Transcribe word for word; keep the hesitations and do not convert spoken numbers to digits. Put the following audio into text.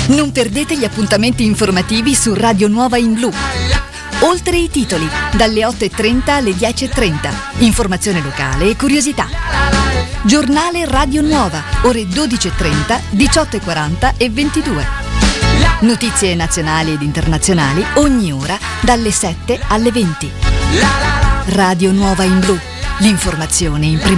Non perdete gli appuntamenti informativi su Radio Nuova in Blu. Oltre i titoli, dalle otto e trenta alle dieci e trenta. Informazione locale e curiosità. Giornale Radio Nuova, ore dodici e trenta, diciotto e quaranta e ventidue. Notizie nazionali ed internazionali ogni ora dalle sette alle venti. Radio Nuova in Blu, l'informazione in prima